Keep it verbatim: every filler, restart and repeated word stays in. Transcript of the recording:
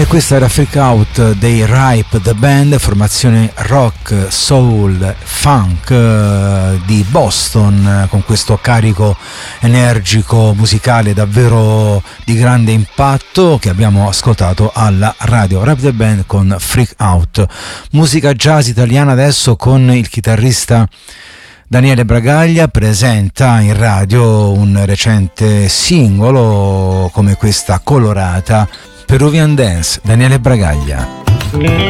E questa era Freak Out dei Ripe the Band, formazione rock, soul, funk eh, di Boston, con questo carico energico musicale davvero di grande impatto che abbiamo ascoltato alla radio. Ripe the Band con Freak Out. Musica jazz italiana adesso con il chitarrista Daniele Bragaglia. Presenta in radio un recente singolo come questa colorata Peruvian Dance. Daniele Bragaglia.